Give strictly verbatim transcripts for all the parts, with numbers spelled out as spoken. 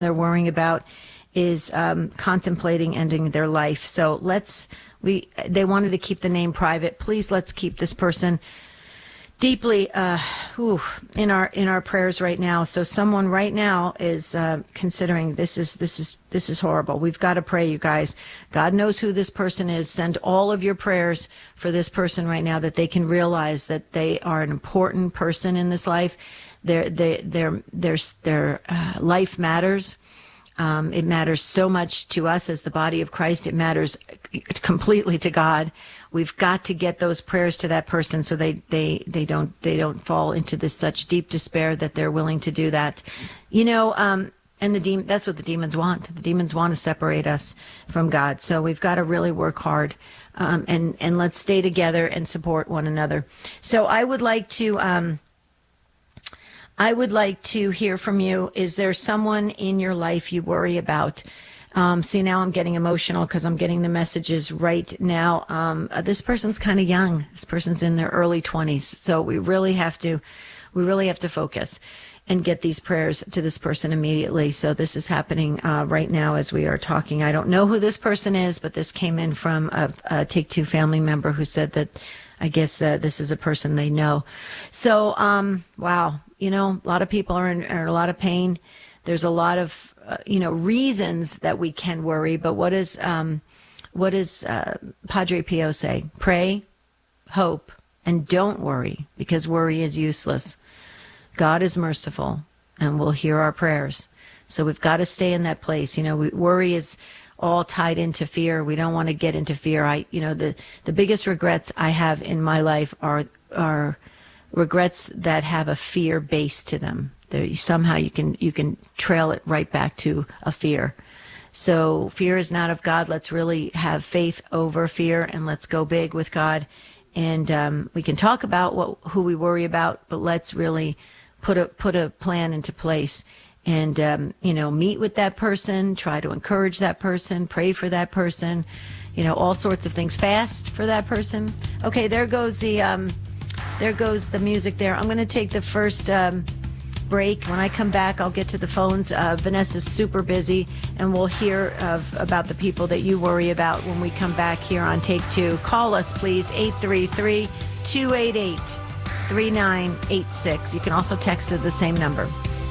they're worrying about is um, contemplating ending their life. So let's, we, they wanted to keep the name private. Please, let's keep this person deeply uh, whew, in our in our prayers right now. So someone right now is uh, considering this is this is this is horrible. We've got to pray, you guys. God knows who this person is. Send all of your prayers for this person right now, that they can realize that they are an important person in this life. Their their their their their uh, life matters. Um, it matters so much to us as the body of Christ. It matters completely to God. We've got to get those prayers to that person so they, they, they don't they don't fall into this such deep despair that they're willing to do that. You know, um, and the de- that's what the demons want. The demons want to separate us from God. So we've got to really work hard, um, and and let's stay together and support one another. So I would like to. Um, I would like to hear from you. Is there someone in your life you worry about? Um, see, now I'm getting emotional because I'm getting the messages right now. Um, uh, this person's kind of young. This person's in their early twenties. So we really have to, we really have to focus and get these prayers to this person immediately. So this is happening uh, right now as we are talking. I don't know who this person is, but this came in from a, a Take Two family member who said that I guess that this is a person they know. So, um, wow. You know, a lot of people are in, are in a lot of pain. There's a lot of, uh, you know, reasons that we can worry. But what is, um, what does uh, Padre Pio say? Pray, hope, and don't worry, because worry is useless. God is merciful and will hear our prayers. So we've got to stay in that place. You know, we, worry is all tied into fear. We don't want to get into fear. I, you know, the, the biggest regrets I have in my life are, are, regrets that have a fear base to them. There, somehow you can you can trail it right back to a fear. So fear is not of God. Let's really have faith over fear, and let's go big with God. And um, we can talk about what who we worry about, but let's really put a put a plan into place. And um, you know, meet with that person, try to encourage that person, pray for that person. You know, all sorts of things. Fast for that person. Okay, there goes the. Um, There goes the music there. I'm going to take the first um, break. When I come back, I'll get to the phones. Uh, Vanessa's super busy, and we'll hear of, about the people that you worry about when we come back here on Take Two. Call us, please, eight three three, two eight eight, three nine eight six. You can also text at the same number.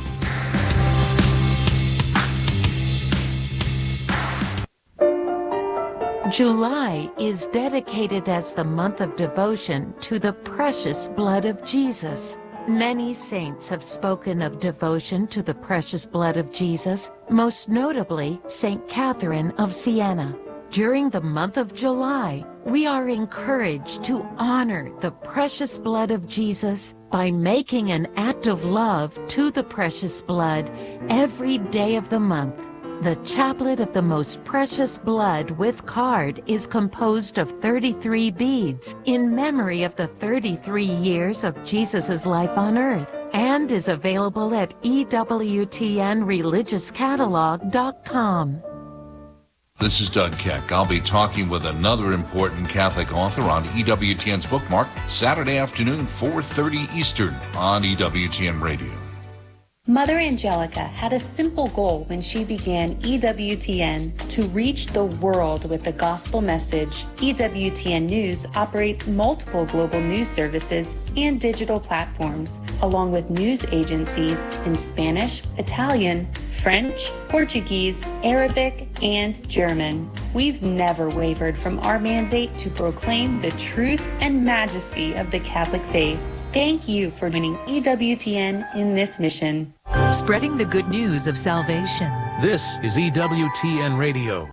July is dedicated as the month of devotion to the precious blood of Jesus. Many saints have spoken of devotion to the precious blood of Jesus, most notably Saint Catherine of Siena. During the month of July, we are encouraged to honor the precious blood of Jesus by making an act of love to the precious blood every day of the month. The Chaplet of the Most Precious Blood with card is composed of thirty-three beads in memory of the thirty-three years of Jesus' life on earth, and is available at E W T N religious catalog dot com. This is Doug Keck. I'll be talking with another important Catholic author on E W T N's Bookmark Saturday afternoon, four thirty Eastern on E W T N Radio. Mother Angelica had a simple goal when she began E W T N: to reach the world with the gospel message. E W T N News operates multiple global news services and digital platforms, along with news agencies in Spanish, Italian, French, Portuguese, Arabic, and German. We've never wavered from our mandate to proclaim the truth and majesty of the Catholic faith. Thank you for joining E W T N in this mission. Spreading the good news of salvation. This is E W T N Radio.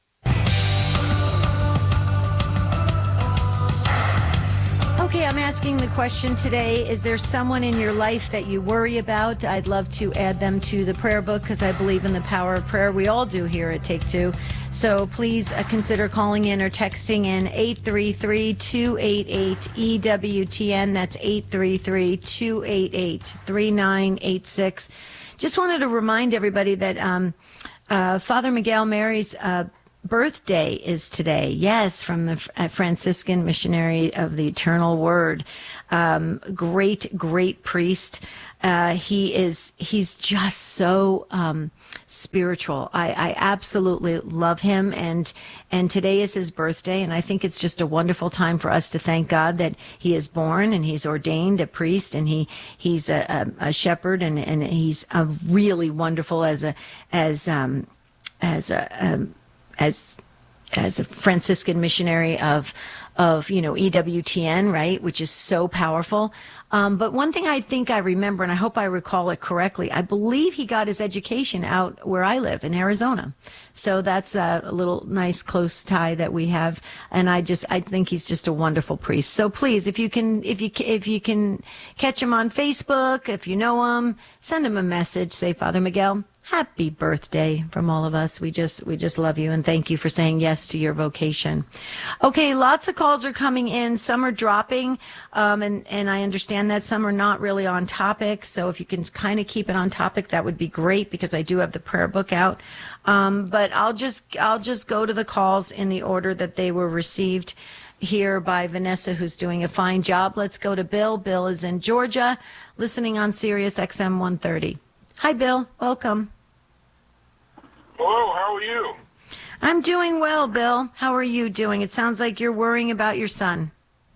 Okay, I'm asking the question today, is there someone in your life that you worry about? I'd love to add them to the prayer book because I believe in the power of prayer. We all do here at Take Two. So please uh, consider calling in or texting in eight three three, two eight eight, E W T N. That's eight three three, two eight eight, three nine eight six. Just wanted to remind everybody that um, uh, Father Miguel Mary's uh, birthday is today. Yes, from the uh, Franciscan missionary of the Eternal Word. Um, great, great priest. Uh, he is, he's just so um, spiritual. I, I absolutely love him. And, and today is his birthday. And I think it's just a wonderful time for us to thank God that he is born and he's ordained a priest and he, he's a, a, a shepherd and, and he's a really wonderful as a, as, um, as a, um, as, as a Franciscan missionary of, of, you know, E W T N, right, which is so powerful. Um, but one thing I think I remember, and I hope I recall it correctly, I believe he got his education out where I live in Arizona. So that's a, a little nice close tie that we have. And I just, I think he's just a wonderful priest. So please, if you can, if you, if you can catch him on Facebook, if you know him, send him a message, say, Father Miguel, happy birthday from all of us. We just, we just love you and thank you for saying yes to your vocation. Okay. Lots of calls are coming in. Some are dropping. Um, and, and I understand that some are not really on topic. So if you can kind of keep it on topic, that would be great because I do have the prayer book out. Um, but I'll just, I'll just go to the calls in the order that they were received here by Vanessa, who's doing a fine job. Let's go to Bill. Bill is in Georgia, listening on Sirius X M one thirty. Hi, Bill. Welcome. Hello, how are you? I'm doing well, Bill. How are you doing? It sounds like you're worrying about your son.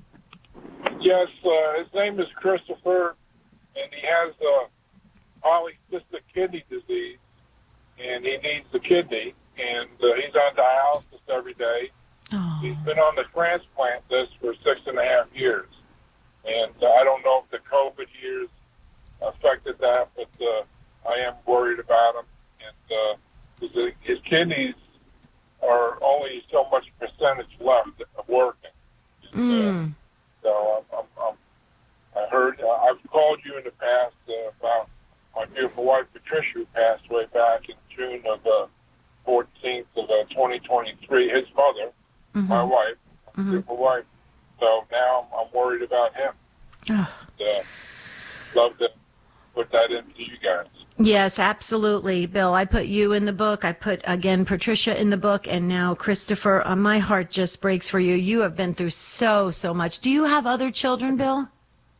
Yes, uh, his name is Christopher, and he has uh, polycystic kidney disease, and he needs the kidney, and uh, he's on dialysis every day. Oh. He's been on the transplant list for six and a half years, and uh, I don't know if the COVID years affected that, but uh, I am worried about him, and uh, his, his kidneys are only so much percentage left of working. Mm. Uh, so I'm, I'm, I'm, I heard, uh, I've called you in the past uh, about my beautiful wife Patricia, who passed away back in June of uh, fourteenth of uh, twenty twenty-three. His mother, Mm-hmm. my wife, my Mm-hmm. beautiful wife. So now I'm, I'm worried about him. Oh. And, uh, love to put that into you guys. Yes, absolutely, Bill. I put you in the book. I put, again, Patricia in the book, and now Christopher. Uh, my heart just breaks for you. You have been through so, so much. Do you have other children, Bill?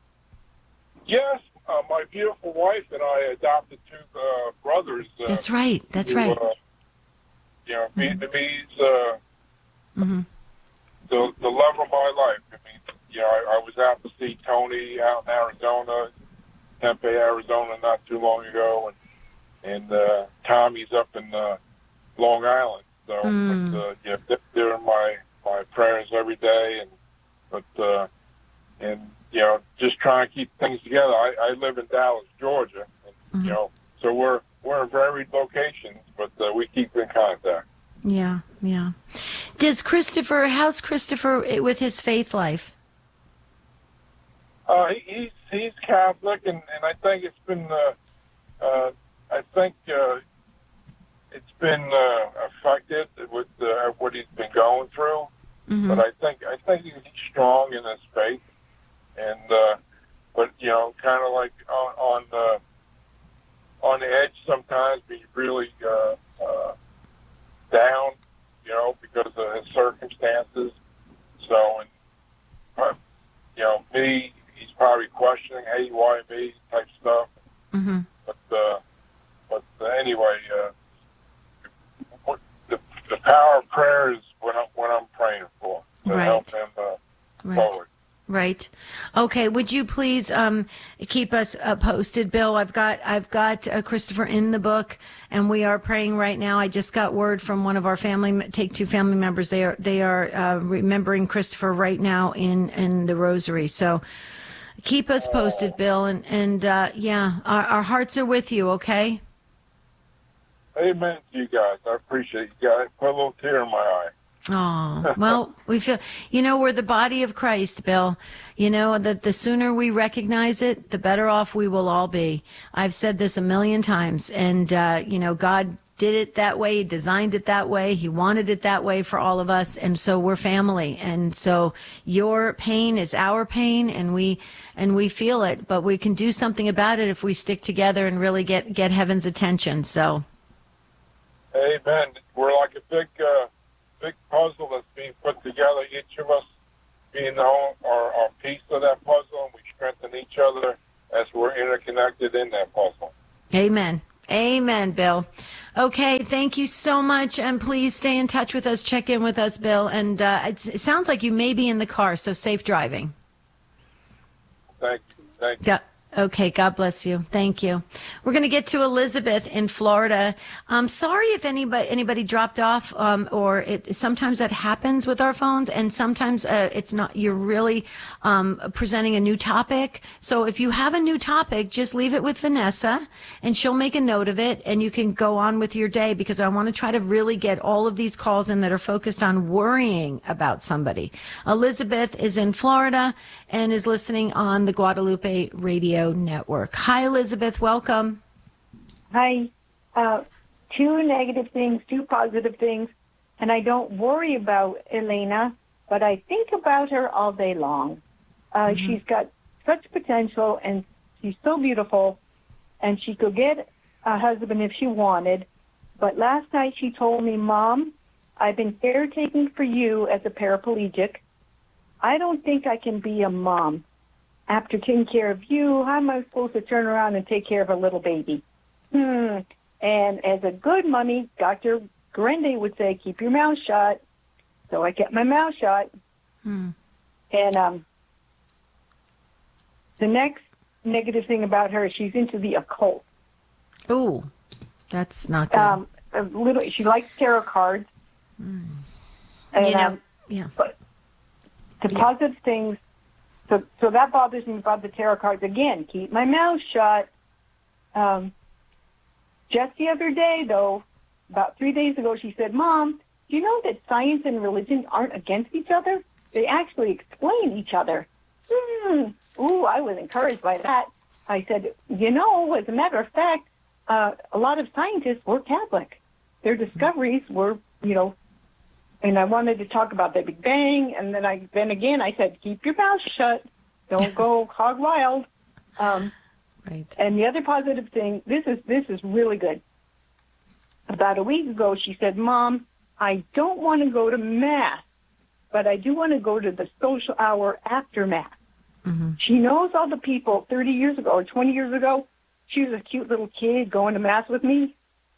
Yes, uh, my beautiful wife and I adopted two uh, brothers. Uh, That's right. That's who, right. Uh, you know, Vietnamese, uh, Mm-hmm. the, the love of my life. I mean, you know, I, I was out to see Tony out in Arizona, Tempe, Arizona, not too long ago, and and uh, Tommy's up in uh, Long Island. So, Mm. but, uh, yeah, they're- they're in my my prayers every day, and but uh, and you know, just trying to keep things together. I, I live in Dallas, Georgia, and, Mm-hmm. you know, so we're we're in varied locations, but uh, we keep in contact. Yeah, yeah. Does Christopher, how's Christopher with his faith life? Uh, he, he's he's Catholic, and, and I think it's been uh, uh, I think uh, it's been uh, affected with uh, what he's been going through. Mm-hmm. But I think I think he's strong in his faith, and uh, but you know, kind of like on on, uh, on the edge sometimes, be really uh, uh, down, you know, because of his circumstances. So, and uh, you know, me, he's probably questioning, "Hey, why me?" type stuff. Mm-hmm. But uh, but uh, anyway, uh, what, the the power of prayer is what I'm what I'm praying for to Right. help him uh, Right. forward. Right. Okay. Would you please um, keep us uh, posted, Bill? I've got I've got uh, Christopher in the book, and we are praying right now. I just got word from one of our family Take Two family members. They are they are uh, remembering Christopher right now in in the Rosary. So keep us posted, Bill. And and uh, yeah, our, our hearts are with you. Okay. Amen to you guys. I appreciate you guys. Put a little tear in my eye. Oh, well, we feel, you know, we're the body of Christ, Bill. You know, that the sooner we recognize it, the better off we will all be. I've said this a million times, and, uh, you know, God did it that way, designed it that way. He wanted it that way for all of us. And so we're family. And so your pain is our pain, and we, and we feel it, but we can do something about it if we stick together and really get, get heaven's attention. So. Amen. We're like a big, uh, big puzzle that's being put together. Each of us being our, our, our piece of that puzzle, and we strengthen each other as we're interconnected in that puzzle. Amen. Amen, Bill. Okay, thank you so much, and please stay in touch with us. Check in with us, Bill. And uh, it's, it sounds like you may be in the car, so safe driving. Thank you. Thank you. Yeah. Okay, God bless you. Thank you. We're going to get to Elizabeth in Florida. I'm sorry if anybody anybody dropped off, um, or it sometimes that happens with our phones, and sometimes uh, it's not. You're really um, presenting a new topic. So if you have a new topic, just leave it with Vanessa, and she'll make a note of it, and you can go on with your day, because I want to try to really get all of these calls in that are focused on worrying about somebody. Elizabeth is in Florida and is listening on the Guadalupe Radio Network. Hi, Elizabeth. Welcome. Hi. Uh, two negative things, two positive things, and I don't worry about Elena, but I think about her all day long. Uh, mm-hmm. She's got such potential, and she's so beautiful, and she could get a husband if she wanted. But last night she told me, Mom, I've been caretaking for you as a paraplegic. I don't think I can be a mom. After taking care of you, how am I supposed to turn around and take care of a little baby? Hmm. And as a good mommy, Doctor Grande would say, keep your mouth shut. So I kept my mouth shut. Hmm. And um, the next negative thing about her is she's into the occult. Oh, that's not good. Um, a little, she likes tarot cards. Hmm. And, you know, um, yeah. But the Yeah. positive things, so so that bothers me about the tarot cards. Again, keep my mouth shut. Um, just the other day, though, about three days ago, she said, Mom, do you know that science and religion aren't against each other? They actually explain each other. Hmm. Ooh, I was encouraged by that. I said, you know, as a matter of fact, uh, a lot of scientists were Catholic. Their discoveries were, you know, and I wanted to talk about the Big Bang, and then I then again I said, keep your mouth shut, don't go hog wild. Um, right. And the other positive thing, this is this is really good. About a week ago, she said, Mom, I don't want to go to Mass, but I do want to go to the social hour after Mass. Mm-hmm. She knows all the people thirty years ago or twenty years ago. She was a cute little kid going to Mass with me.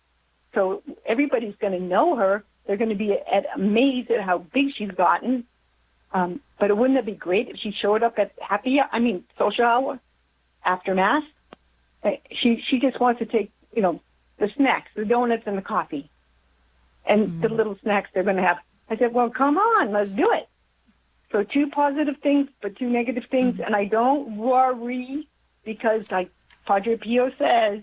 So everybody's going to know her. They're going to be at, amazed at how big she's gotten. Um, but it wouldn't it be great if she showed up at happy, I mean, social hour after Mass? She she just wants to take, you know, the snacks, the donuts and the coffee, and mm. the little snacks they're going to have. I said, well, come on, let's do it. So two positive things, but two negative things. Mm. And I don't worry because, like Padre Pio says,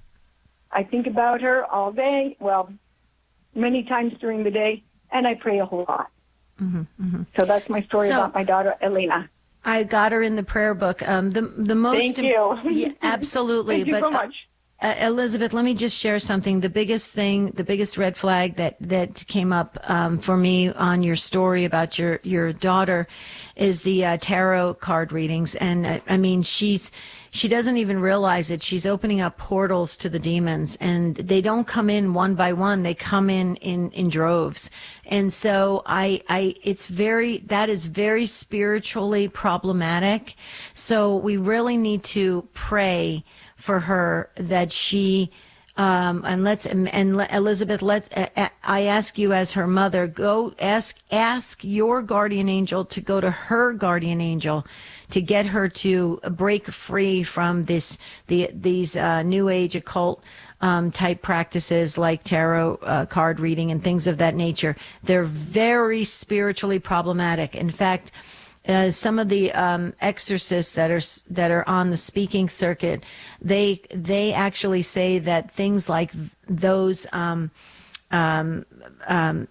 I think about her all day. Well, many times during the day, and I pray a whole lot. Mm-hmm, mm-hmm. So that's my story so, about my daughter, Elena. I got her in the prayer book. Um, the the most Thank you. Yeah, absolutely. Thank you but, so much. Uh, Elizabeth, let me just share something. The biggest thing, the biggest red flag that, that came up um, for me on your story about your, your daughter is the uh, tarot card readings. And uh, I mean, she's, she doesn't even realize it. She's opening up portals to the demons, and they don't come in one by one. They come in, in, in droves. And so I, I, it's very, that is very spiritually problematic. So we really need to pray for her that she, um, and let's, and Elizabeth, let's, I ask you as her mother, go ask, ask your guardian angel to go to her guardian angel to get her to break free from this, the, these, uh, new age occult, um, type practices like tarot, uh, card reading and things of that nature. They're very spiritually problematic. In fact, Uh, some of the um, exorcists that are that are on the speaking circuit, they they actually say that things like those um, um, um,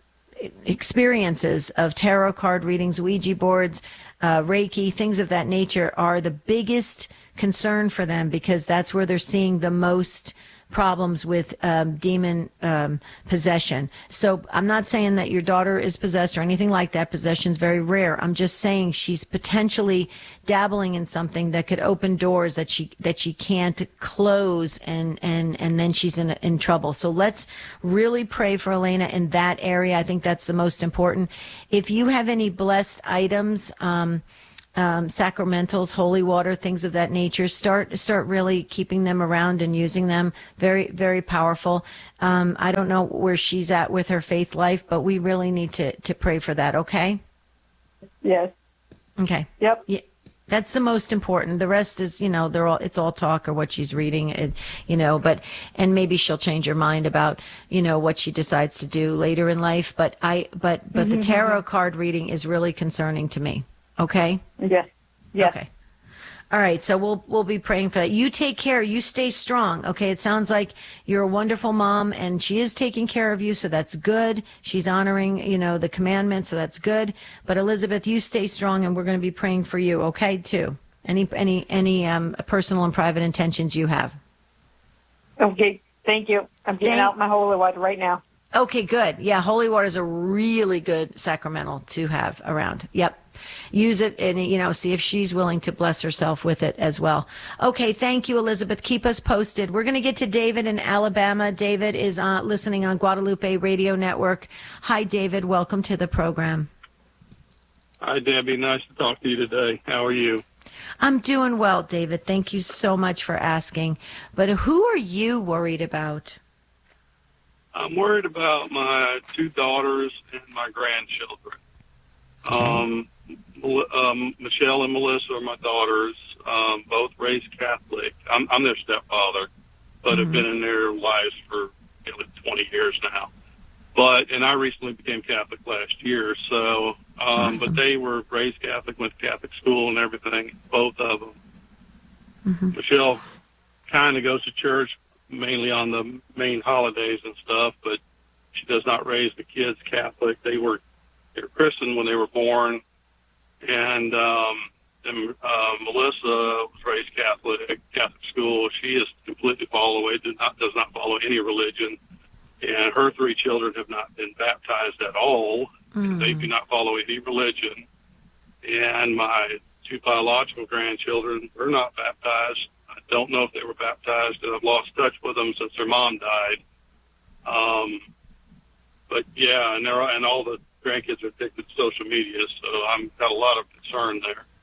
experiences of tarot card readings, Ouija boards, uh, Reiki, things of that nature are the biggest concern for them, because that's where they're seeing the most problems with um, demon um, possession. So I'm not saying that your daughter is possessed or anything like that. Possession is very rare. I'm just saying she's potentially dabbling in something that could open doors that she that she can't close, and and and then she's in in trouble. So let's really pray for Elena in that area. I think that's the most important. If you have any blessed items, um, um, sacramentals, holy water, things of that nature, start start really keeping them around and using them. Very, very powerful. Um, I don't know where she's at with her faith life, but we really need to, to pray for that, okay? Yes. Okay. Yep. Yeah. That's the most important. The rest is, you know, they're all, it's all talk or what she's reading, and, you know, but, and maybe she'll change her mind about, you know, what she decides to do later in life. But I, but, but Mm-hmm. the tarot card reading is really concerning to me. Okay? Yes. Yes. Okay. All right. So we'll, we'll be praying for that. You take care. You stay strong. Okay. It sounds like you're a wonderful mom, and she is taking care of you. So that's good. She's honoring, you know, the commandments. So that's good. But Elizabeth, you stay strong, and we're going to be praying for you. Okay. Too. Any, any, any, um, personal and private intentions you have. Okay. Thank you. I'm getting Thank- out my holy water right now. Okay, good. Yeah, holy water is a really good sacramental to have around. Yep. Use it and, you know, see if she's willing to bless herself with it as well. Okay, thank you, Elizabeth. Keep us posted. We're going to get to David in Alabama. David is uh, listening on Guadalupe Radio Network. Hi, David. Welcome to the program. Hi, Debbie. Nice to talk to you today. How are you? I'm doing well, David. Thank you so much for asking. But who are you worried about? I'm worried about my two daughters and my grandchildren. Um, um, Michelle and Melissa are my daughters, um, both raised Catholic. I'm, I'm their stepfather, but mm-hmm. have been in their lives for nearly twenty years now. But, and I recently became Catholic last year, so, um, awesome. But they were raised Catholic, went to Catholic school and everything, both of them. Mm-hmm. Michelle kind of goes to church mainly on the main holidays and stuff, but she does not raise the kids Catholic. They were, they were Christian when they were born, and um, and uh, Melissa was raised Catholic, Catholic school. She is completely follow away, does not does not follow any religion, and her three children have not been baptized at all. Mm. They do not follow any religion, and my two biological grandchildren were not baptized. I don't know if they were baptized, and I've lost touch with them since their mom died. Um, but yeah, and they're, and all the grandkids are addicted to social media, so I've got a lot of concern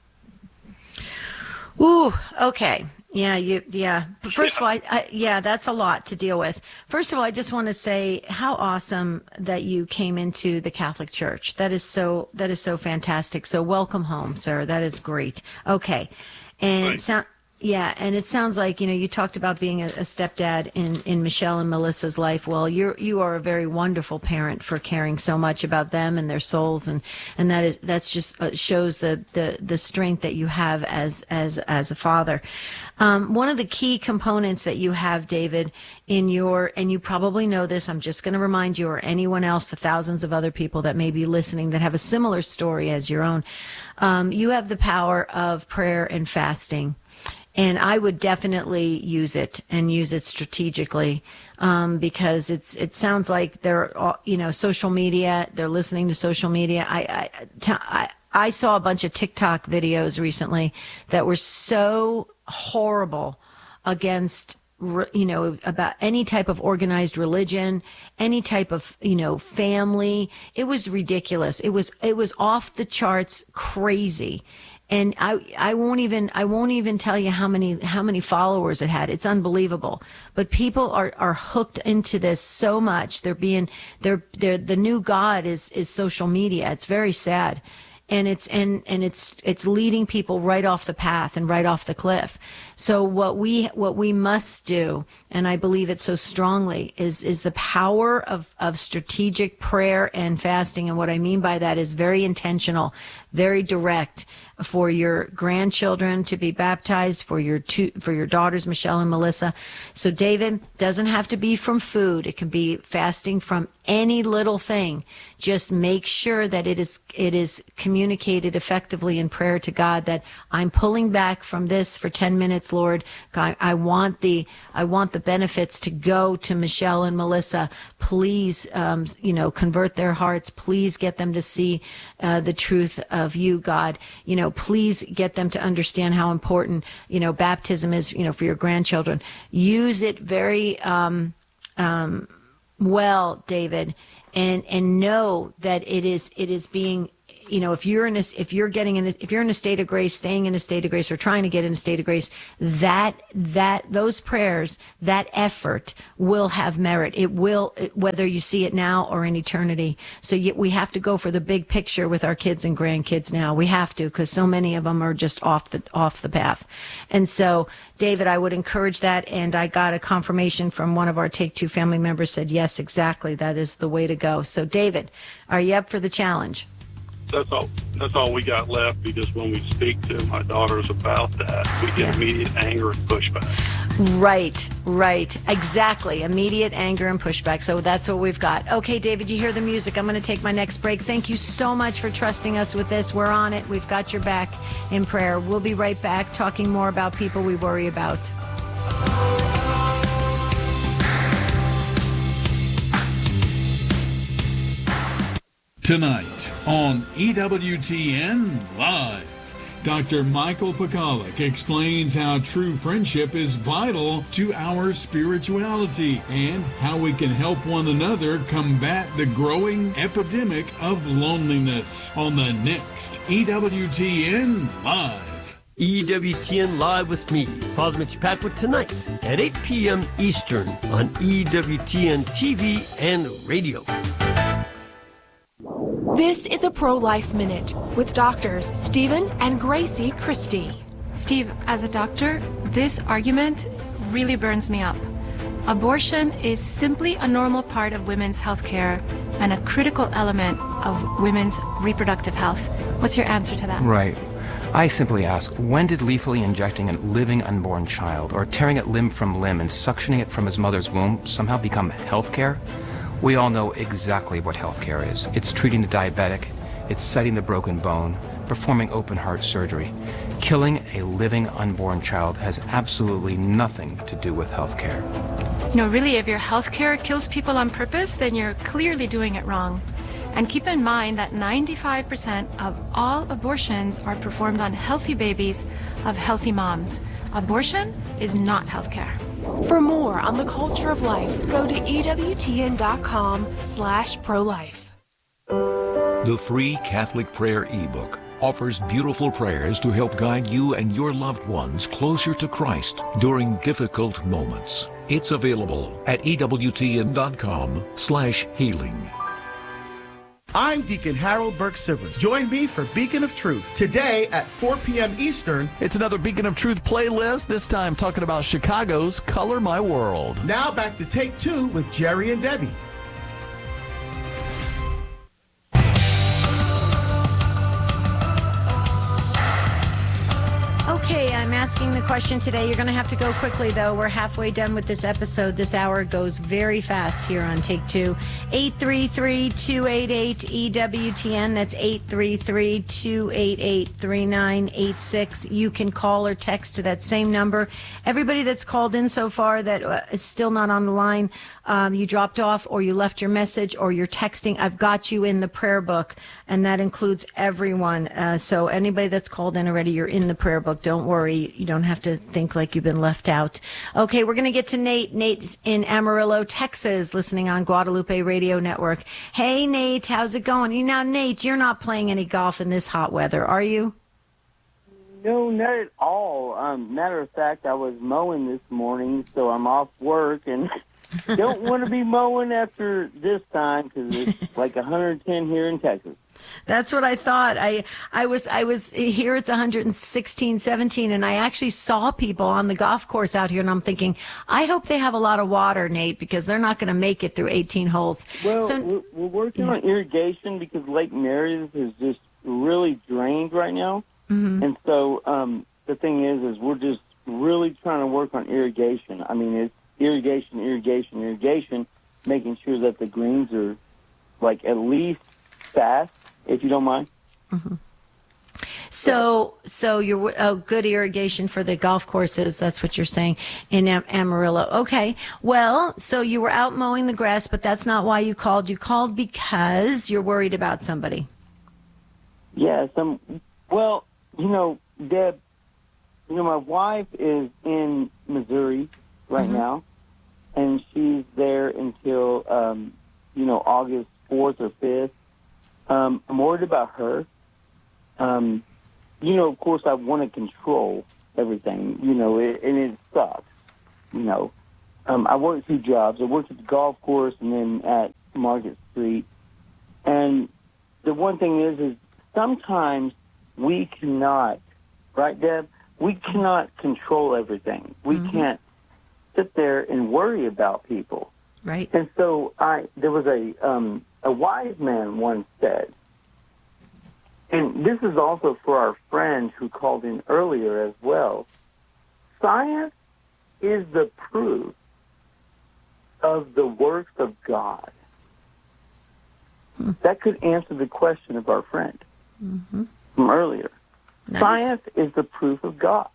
there. Ooh, okay. Yeah, you, yeah. First of all, I, I, yeah, that's a lot to deal with. First of all, I just want to say how awesome that you came into the Catholic Church. That is so, that is so fantastic. So welcome home, sir. That is great. Okay. And so, yeah, and it sounds like, you know, you talked about being a, a stepdad in, in Michelle and Melissa's life. Well, you're, you are a very wonderful parent for caring so much about them and their souls. And, and that is, that's just uh, shows the, the, the strength that you have as, as, as a father. Um, one of the key components that you have, David, in your, and you probably know this, I'm just going to remind you or anyone else, the thousands of other people that may be listening that have a similar story as your own. Um, you have the power of prayer and fasting. And I would definitely use it and use it strategically, um, because it's, it sounds like they're, all, you know, social media, they're listening to social media. I, I, I, I saw a bunch of TikTok videos recently that were so horrible against, you know, about any type of organized religion, any type of, you know, family. It was ridiculous. It was, it was off the charts crazy. And I, I won't even, I won't even tell you how many, how many followers it had. It's unbelievable. But people are, are hooked into this so much. They're being, they're, they're, the new God is, is social media. It's very sad. And it's, and, and it's, it's leading people right off the path and right off the cliff. So what we, what we must do, and I believe it so strongly, is, is the power of, of strategic prayer and fasting. And what I mean by that is very intentional, very direct, for your grandchildren to be baptized, for your two, for your daughters, Michelle and Melissa. So David, doesn't have to be from food. It can be fasting from any little thing. Just make sure that it is, it is communicated communicated effectively in prayer to God that I'm pulling back from this for ten minutes, Lord. I, I want the I want the benefits to go to Michelle and Melissa. Please, um, you know, convert their hearts. Please get them to see uh, the truth of you, God. You know, please get them to understand how important, you know, baptism is, you know, for your grandchildren. Use it very um, um, well, David, and and know that it is it is being, you know, if you're in a, if you're getting in a, if you're in a state of grace, staying in a state of grace, or trying to get in a state of grace, that that those prayers, that effort will have merit. It will, whether you see it now or in eternity. So yet we have to go for the big picture with our kids and grandkids now. We have to, because so many of them are just off the off the path. And so, David, I would encourage that. And I got a confirmation from one of our Take Two family members, said yes, exactly, that is the way to go. So, David, are you up for the challenge? That's all. That's all we got left. Because when we speak to my daughters about that, we get yeah. immediate anger and pushback. Right, right, exactly. Immediate anger and pushback. So that's what we've got. Okay, David, you hear the music. I'm going to take my next break. Thank you so much for trusting us with this. We're on it. We've got your back in prayer. We'll be right back talking more about people we worry about. Tonight on E W T N Live, Doctor Michael Pekalik explains how true friendship is vital to our spirituality and how we can help one another combat the growing epidemic of loneliness on the next E W T N Live. E W T N Live with me, Father Mitch Packwood, tonight at eight p.m. Eastern on E W T N T V and radio. This is a Pro-Life Minute with doctors Stephen and Gracie Christie. Steve, as a doctor, this argument really burns me up. Abortion is simply a normal part of women's health care and a critical element of women's reproductive health. What's your answer to that? Right. I simply ask, when did lethally injecting a living unborn child or tearing it limb from limb and suctioning it from his mother's womb somehow become health care? We all know exactly what healthcare is. It's treating the diabetic, it's setting the broken bone, performing open heart surgery. Killing a living unborn child has absolutely nothing to do with healthcare. You know, really, if your healthcare kills people on purpose, then you're clearly doing it wrong. And keep in mind that ninety-five percent of all abortions are performed on healthy babies of healthy moms. Abortion is not healthcare. For more on the culture of life, go to E W T N dot com slash pro-life. The free Catholic Prayer ebook offers beautiful prayers to help guide you and your loved ones closer to Christ during difficult moments. It's available at E W T N dot com slash healing. I'm Deacon Harold Burke-Sivers. Join me for Beacon of Truth today at four p.m. Eastern. It's another Beacon of Truth playlist, this time talking about Chicago's Color My World. Now back to Take Two with Jerry and Debbie. Okay, I'm asking the question today. You're going to have to go quickly, though. We're halfway done with this episode. This hour goes very fast here on Take Two. eight three three, two eight eight, E W T N. That's eight three three, two eight eight, three nine eight six. You can call or text to that same number. Everybody that's called in so far that uh, is still not on the line, um, you dropped off or you left your message or you're texting. I've got you in the prayer book, and that includes everyone. Uh, so anybody that's called in already, you're in the prayer book. Don't worry. You don't have to think like you've been left out. Okay, we're going to get to Nate. Nate's in Amarillo, Texas, listening on Guadalupe Radio Network. Hey, Nate, how's it going? You Now, Nate, you're not playing any golf in this hot weather, are you? No, not at all. Um, matter of fact, I was mowing this morning, so I'm off work, and don't want to be mowing after this time because it's like one hundred ten here in Texas. That's what I thought. I I was I was here. It's one hundred sixteen, seventeen, and I actually saw people on the golf course out here, and I'm thinking, I hope they have a lot of water, Nate, because they're not going to make it through eighteen holes. Well, so, we're, we're working on irrigation because Lake Meredith is just really drained right now, mm-hmm. and so um, the thing is, is we're just really trying to work on irrigation. I mean, it's irrigation, irrigation, irrigation, making sure that the greens are like at least fast. If you don't mind. Mm-hmm. So, so you're oh, good irrigation for the golf courses. That's what you're saying in Am- Amarillo. Okay. Well, so you were out mowing the grass, but that's not why you called. You called because you're worried about somebody. Yes. Um, well, you know, Deb, you know, my wife is in Missouri right Mm-hmm. now, and she's there until, um, you know, August fourth or fifth. Um, I'm worried about her. Um, you know, of course, I want to control everything, you know, it, and it sucks, you know. Um, I work two jobs. I work at the golf course and then at Market Street. And the one thing is, is sometimes we cannot, right, Deb? We cannot control everything. We Mm-hmm. can't sit there and worry about people. Right. And so I, there was a, um, a wise man once said, and this is also for our friend who called in earlier as well, science is the proof of the works of God. Hmm. That could answer the question of our friend Mm-hmm. from earlier. Nice. Science is the proof of God.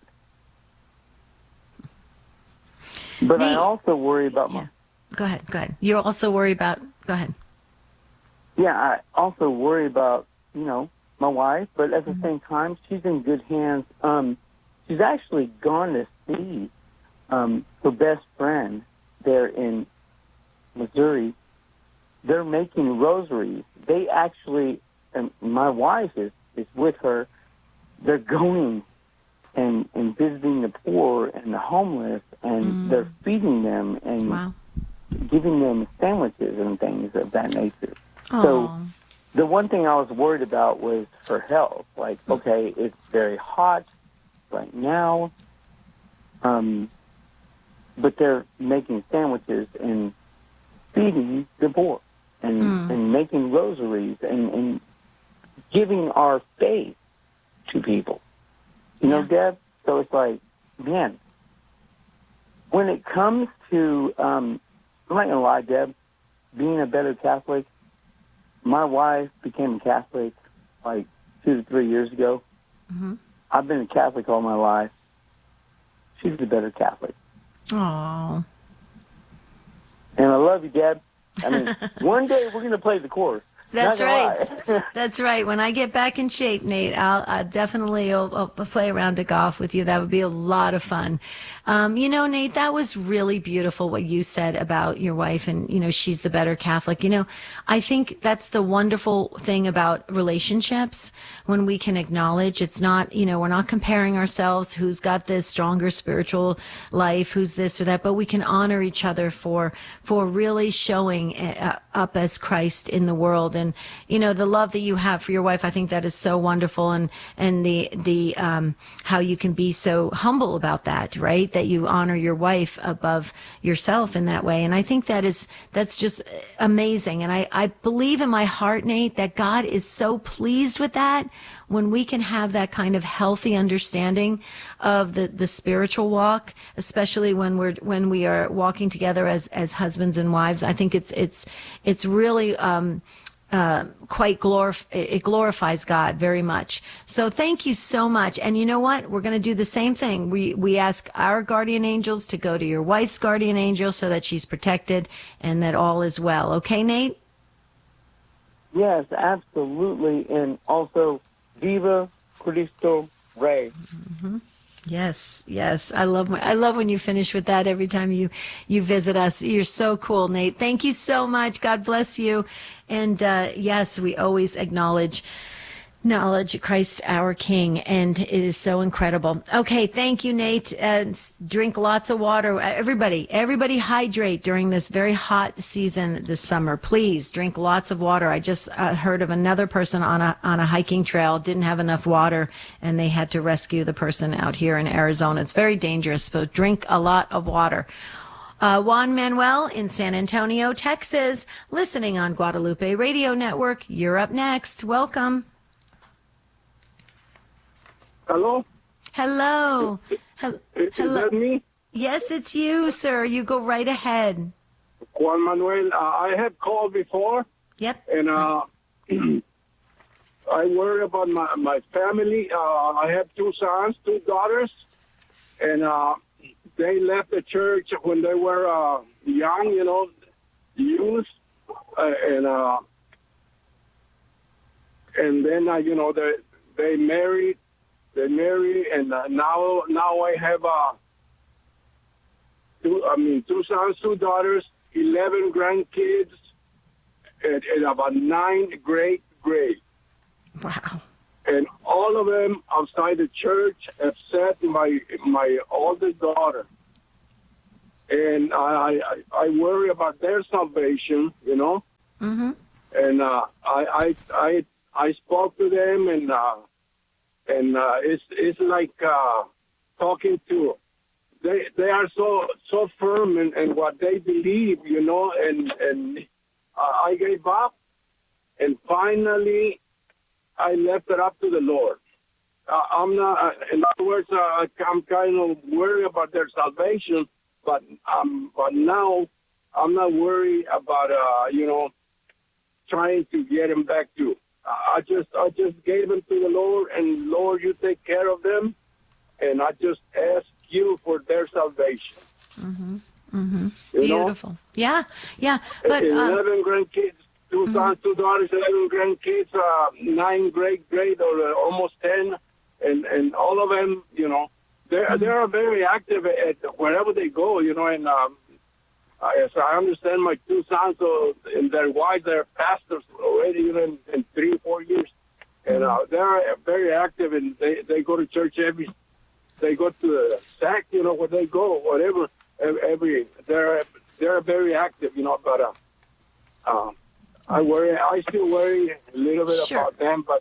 But I Nate, also worry about my... Go ahead. Go ahead. You also worry about. Go ahead. Yeah, I also worry about, you know, my wife, but at the same time, she's in good hands. Um, she's actually gone to see um, her best friend there in Missouri. They're making rosaries. They actually, and my wife is, is with her, they're going and, and visiting the poor and the homeless, and Mm. they're feeding them and Wow. giving them sandwiches and things of that nature. So Aw. the one thing I was worried about was her health. Like, okay, it's very hot right now, um, but they're making sandwiches and feeding the poor and, Mm. and making rosaries and, and giving our faith to people. You know, Deb? So it's like, man, when it comes to, um, I'm not going to lie, Deb, being a better Catholic, my wife became a Catholic like two to three years ago. Mm-hmm. I've been a Catholic all my life. She's a better Catholic. Oh. And I love you, Deb. I mean, one day we're going to play the course. That's Not right. gonna lie. That's right. When I get back in shape, Nate, I'll, I'll definitely I'll, I'll play around to golf with you. That would be a lot of fun. Um, you know, Nate, that was really beautiful what you said about your wife and, you know, she's the better Catholic. You know, I think that's the wonderful thing about relationships when we can acknowledge it's not, you know, we're not comparing ourselves, who's got this stronger spiritual life, who's this or that, but we can honor each other for, for really showing uh, up as Christ in the world. And, you know, the love that you have for your wife, I think that is so wonderful. And, and the, the, um, how you can be so humble about that, right? That you honor your wife above yourself in that way. And I think that is, that's just amazing. And I, I believe in my heart, Nate, that God is so pleased with that when we can have that kind of healthy understanding of the, the spiritual walk, especially when we're, when we are walking together as, as husbands and wives. I think it's, it's, it's really, um, uh, quite glorif- it glorifies God very much. So thank you so much. And you know what? We're going to do the same thing. We, we ask our guardian angels to go to your wife's guardian angel so that she's protected and that all is well. Okay, Nate? Yes, absolutely. And also, Viva Cristo Rey. Mm-hmm. Yes, yes. I love when, I love when you finish with that every time you, you visit us. You're so cool, Nate. Thank you so much. God bless you. And uh, yes, we always acknowledge knowledge Christ our King, and it is so incredible. Okay, thank you, Nate. Uh, drink lots of water. Everybody, everybody hydrate during this very hot season this summer. Please drink lots of water. I just uh, heard of another person on a on a hiking trail didn't have enough water, and they had to rescue the person out here in Arizona. It's very dangerous, so drink a lot of water. Uh, Juan Manuel in San Antonio, Texas, listening on Guadalupe Radio Network. You're up next. Welcome. Hello? Hello. Hel- Is Hello. that me? Yes, it's you, sir. You go right ahead. Juan Manuel, uh, I have called before. Yep. And uh, I worry about my, my family. Uh, I have two sons, two daughters, and uh, they left the church when they were uh, young, you know, youth, uh, and uh, and then uh, you know they they married, they married, and uh, now now I have uh, two. I mean, two sons, two daughters, eleven grandkids, and, and about nine great great. Wow. And all of them outside the church except my my oldest daughter. And I, I I worry about their salvation, you know. Mm-hmm. And uh, I I I I spoke to them, and uh, and uh, it's it's like uh, talking to. They they are so so firm in, in what they believe, you know. And and uh, I gave up, and finally I left it up to the Lord. Uh, I'm not. Uh, in other words, uh, I'm kind of worried about their salvation. But um, but now I'm not worried about uh, you know, trying to get him back to. I just I just gave him to the Lord, and Lord, you take care of them, and I just ask you for their salvation. Mm-hmm. Mm-hmm. You Beautiful. Know? Yeah, yeah. But eleven um, grandkids, two mm-hmm. sons, two daughters, eleven grandkids, uh, nine great great, or uh, almost ten, and and all of them, you know. They they are very active at wherever they go, you know, and um, as I understand, my two sons uh, and their wives, they're pastors already, you know, in, in three or four years, and uh, they're very active, and they, they go to church every, they go to the S A C, you know, where they go, whatever, every, they're they're very active, you know, but uh, uh, I worry, I still worry a little bit sure. about them, but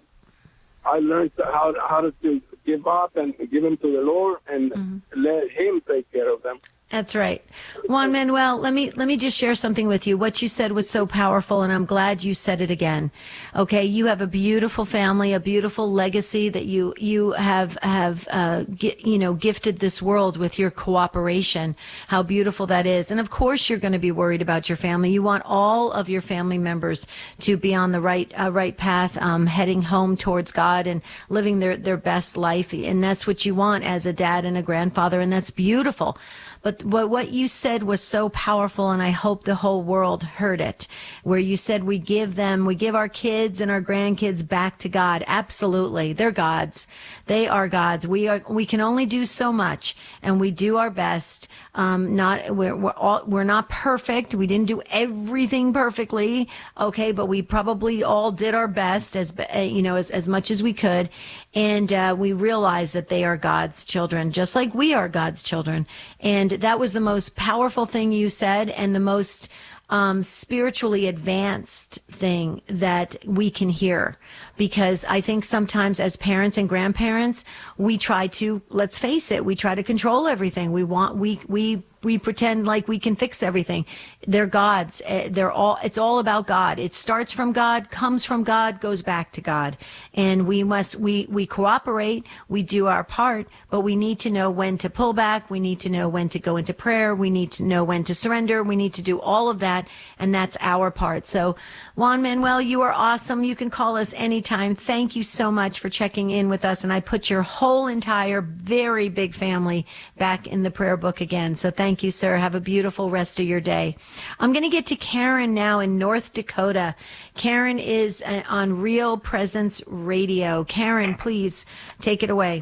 I learned how how to do. Give up and give them to the Lord and mm-hmm. let Him take care of them. That's right. Juan Manuel, let me let me just share something with you. What you said was so powerful, and I'm glad you said it again. Okay, you have a beautiful family, a beautiful legacy that you you have have uh, gi- you know gifted this world with your cooperation. How beautiful that is! And of course, you're going to be worried about your family. You want all of your family members to be on the right uh, right path, um, heading home towards God and living their their best life. And that's what you want as a dad and a grandfather, and that's beautiful. But what you said was so powerful, and I hope the whole world heard it, where you said we give them, we give our kids and our grandkids back to God. Absolutely. They're God's. They are God's. We are, we can only do so much, and we do our best. Um, not, we're, we're all, we're not perfect. We didn't do everything perfectly. Okay. But we probably all did our best as, you know, as, as much as we could. And, uh, we realize that they are God's children, just like we are God's children. And that was the most powerful thing you said, and the most um, spiritually advanced thing that we can hear. Because I think sometimes as parents and grandparents, we try to, let's face it, we try to control everything. We want, we, we, we pretend like we can fix everything. They're God's. They're all, it's all about God. It starts from God, comes from God, goes back to God. And we must, we, we cooperate, we do our part, but we need to know when to pull back. We need to know when to go into prayer. We need to know when to surrender. We need to do all of that. And that's our part. So Juan Manuel, you are awesome. You can call us anytime. Thank you so much for checking in with us. And I put your whole entire very big family back in the prayer book again. So thank you, sir. Have a beautiful rest of your day. I'm going to get to Karen now in North Dakota. Karen is uh, on Real Presence Radio. Karen, please take it away.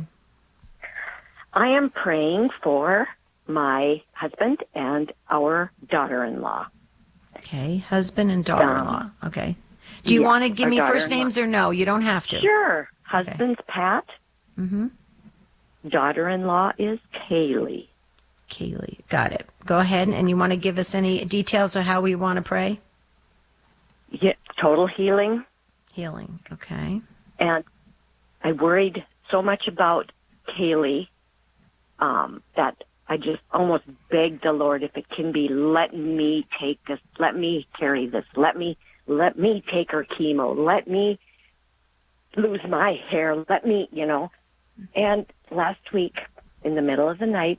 I am praying for my husband and our daughter-in-law. Okay, husband and daughter-in-law. Um, okay. Do you yeah, want to give me first names or no? You don't have to. Sure. Husband's okay. Pat. Mm-hmm. Daughter-in-law is Kaylee. Kaylee. Got it. Go ahead, and you want to give us any details of how we want to pray? Yeah, total healing. Healing. Okay. And I worried so much about Kaylee um, that I just almost begged the Lord, if it can be, let me take this, let me carry this, let me, let me take her chemo, let me lose my hair, let me, you know. And last week, in the middle of the night,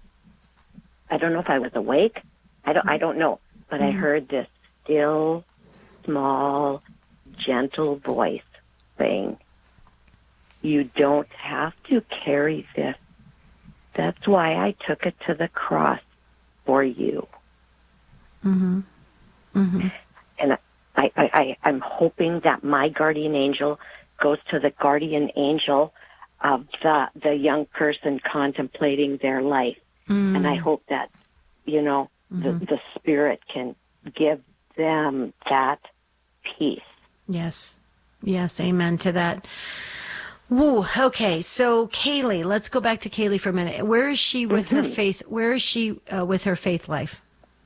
I don't know if I was awake, I don't, I don't know, but mm-hmm. I heard this still, small, gentle voice saying, you don't have to carry this. That's why I took it to the cross for you. Mm-hmm. Mm-hmm. And I, I, I, I'm hoping that my guardian angel goes to the guardian angel of the, the young person contemplating their life. Mm. And I hope that, you know, Mm-hmm. the, the Spirit can give them that peace. Yes. Yes. Amen to that. Woo. Okay. So Kaylee, let's go back to Kaylee for a minute. Where is she with Mm-hmm. her faith? Where is she uh, with her faith life?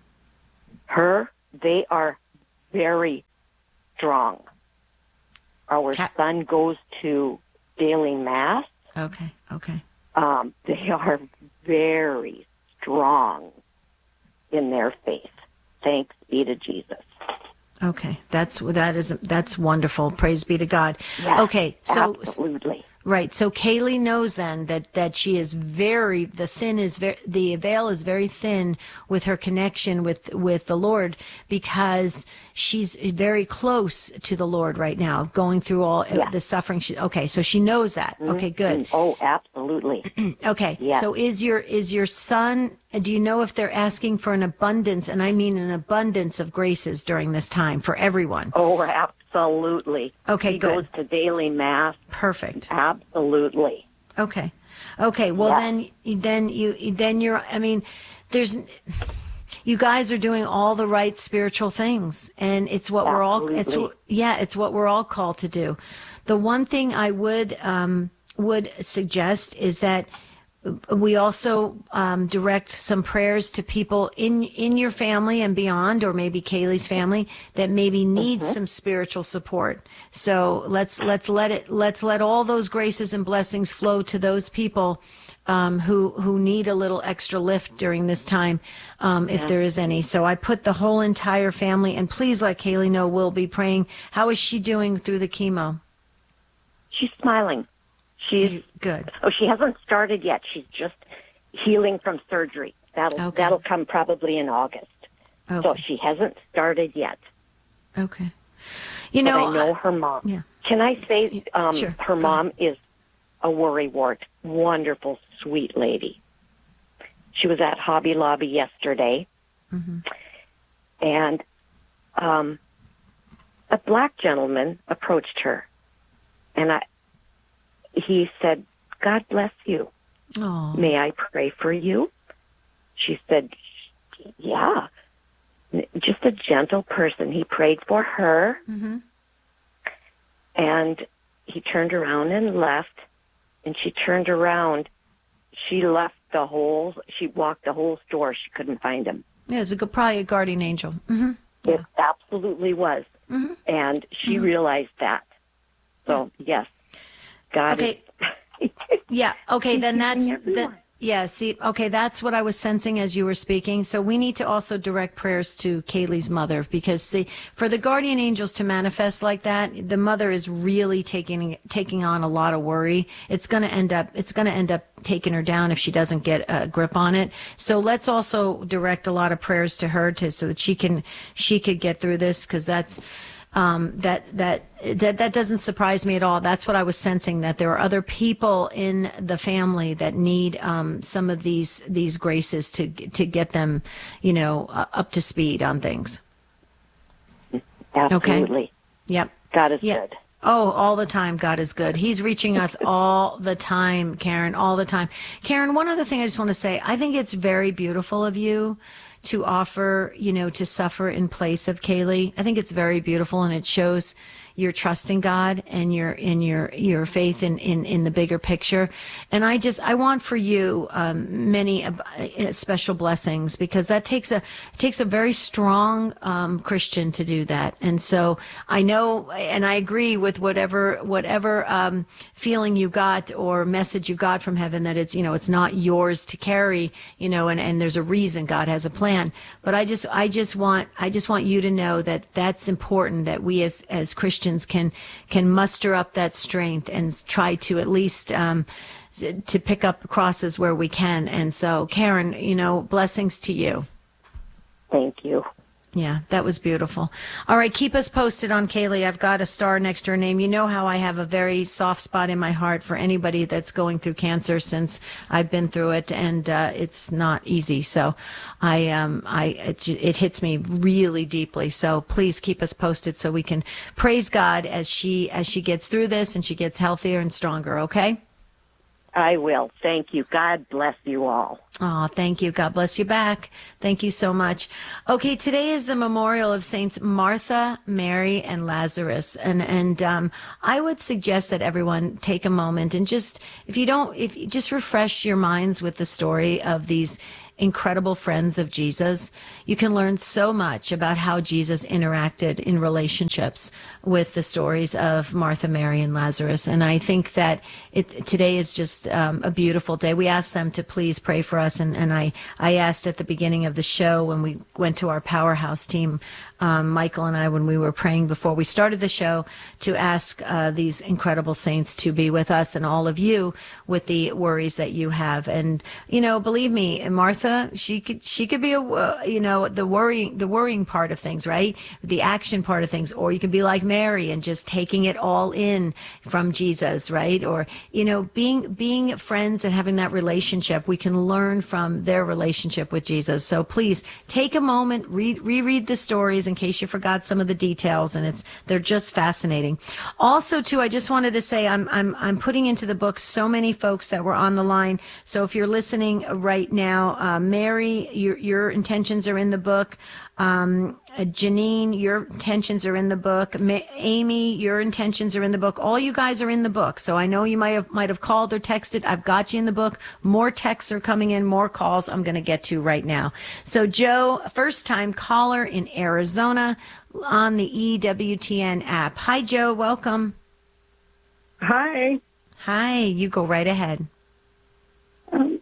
Her, they are very strong. Our Cat- son goes to daily mass. Okay. Okay. Um, they are very strong in their faith. Thanks be to Jesus. Okay. That's, that is, that's wonderful. Praise be to God. Yes, okay. So, absolutely. Right. So Kaylee knows then that, that she is very, the thin is very, the veil is very thin with her connection with, with the Lord, because she's very close to the Lord right now, going through all Yeah. the suffering. She, okay. So she knows that. Mm-hmm. Okay, good. Oh, absolutely. Okay. Yes. So is your, is your son, do you know if they're asking for an abundance, and I mean an abundance of graces during this time for everyone? Oh, absolutely. Okay, he good. goes to daily mass. Perfect. Absolutely. Okay. Okay. Well, Yeah. then, then you, then you're, I mean, there's, you guys are doing all the right spiritual things, and it's what we're all, it's, Absolutely. yeah, it's what we're all called to do. The one thing I would, um, would suggest is that we also um, direct some prayers to people in in your family and beyond, or maybe Kaylee's family, that maybe need Mm-hmm. some spiritual support. So let's let's let it let's let all those graces and blessings flow to those people um, who who need a little extra lift during this time, um, if Yeah. there is any. So I put the whole entire family, and please let Kaylee know we'll be praying. How is she doing through the chemo? She's smiling. She's good. Oh, she hasn't started yet. She's just healing from surgery. That'll Okay. that'll come probably in August. Okay. So she hasn't started yet. Okay. You But know, I know her mom. yeah. Can I say um, Sure. her Go mom is a worrywart, wonderful, sweet lady. She was at Hobby Lobby yesterday, Mm-hmm. and um, a black gentleman approached her, and I. He said, "God bless you. Oh. May I pray for you?" She said, "Yeah." Just a gentle person. He prayed for her, Mm-hmm. and he turned around and left. And she turned around. She left the whole, she walked the whole store. She couldn't find him. Yeah, it's a good, probably a guardian angel. Mm-hmm. It absolutely was. Mm-hmm. And she Mhm. realized that. So, yes, God Okay. is... Yeah. Okay. He's Then that's using everyone. that. Yeah. See. Okay. That's what I was sensing as you were speaking. So we need to also direct prayers to Kaylee's mother, because see, for the guardian angels to manifest like that, the mother is really taking taking on a lot of worry. It's going to end up. It's going to end up taking her down if she doesn't get a grip on it. So let's also direct a lot of prayers to her to so that she can she could get through this, because that's. Um, that, that, that, that doesn't surprise me at all. That's what I was sensing, that there are other people in the family that need, um, some of these, these graces to, to get them, you know, uh, up to speed on things. Absolutely. Okay. Yep. God is Yeah. good. Oh, all the time, God is good. He's reaching us all the time, Karen, all the time. Karen, one other thing I just want to say, I think it's very beautiful of you to offer, you know, to suffer in place of Kaylee. I think it's very beautiful, and it shows your trust in God and your in your your faith in in in the bigger picture. And I just I want for you um, many uh, special blessings, because that takes a it takes a very strong um, Christian to do that. And so I know, and I agree with whatever whatever um, feeling you got or message you got from heaven, that it's, you know, it's not yours to carry, you know, and and there's a reason, God has a plan. But I just I just want I just want you to know that that's important, that we as as Christians can can muster up that strength and try to at least um, to pick up crosses where we can. And so, Karen, you know, blessings to you. Thank you. Yeah, that was beautiful. All right, keep us posted on Kaylee. I've got a star next to her name. You know how I have a very soft spot in my heart for anybody that's going through cancer, since I've been through it, and uh, it's not easy. So I, um, I, it, it hits me really deeply. So please keep us posted so we can praise God as she as she gets through this and she gets healthier and stronger. Okay. I will. Thank you. God bless you all. Oh, thank you. God bless you back. Thank you so much. Okay, today is the memorial of Saints Martha, Mary, and Lazarus. And and um, I would suggest that everyone take a moment and just, if you don't, if you just refresh your minds with the story of these incredible friends of Jesus. You can learn so much about how Jesus interacted in relationships with the stories of Martha, Mary, and Lazarus. And I think that it, today is just um, a beautiful day. We asked them to please pray for us. And, and I, I asked at the beginning of the show when we went to our powerhouse team, um, Michael and I, when we were praying before we started the show, to ask uh, these incredible saints to be with us and all of you with the worries that you have. And, you know, believe me, Martha, she could she could be a uh, you know the worrying the worrying part of things, right? The action part of things, or you could be like Mary and just taking it all in from Jesus, right? Or you know being being friends and having that relationship, we can learn from their relationship with Jesus. So please take a moment, read reread the stories in case you forgot some of the details, and it's they're just fascinating. Also, too, I just wanted to say I'm I'm I'm putting into the book so many folks that were on the line. So if you're listening right now. Um, Mary, your your intentions are in the book. Um, uh, Janine, your intentions are in the book. Ma- Amy, your intentions are in the book. All you guys are in the book. So I know you might have might have called or texted. I've got you in the book. More texts are coming in, more calls I'm going to get to right now. So Joe, first time caller in Arizona on the E W T N app. Hi, Joe. Welcome. Hi. Hi. You go right ahead. Um,